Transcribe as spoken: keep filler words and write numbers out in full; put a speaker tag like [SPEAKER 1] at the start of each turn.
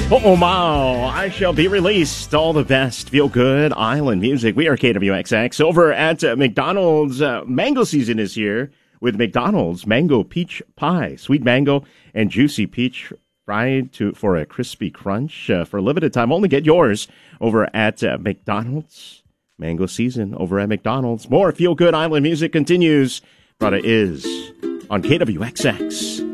[SPEAKER 1] Oh, Mao, I shall be released. All the best feel-good island music. We are K W X X over at uh, McDonald's. Uh, mango season is here with McDonald's Mango Peach Pie. Sweet mango and juicy peach fried to for a crispy crunch. Uh, for a limited time, only get yours over at uh, McDonald's. Mango season over at McDonald's. More feel-good island music continues. Prada is on K W X X.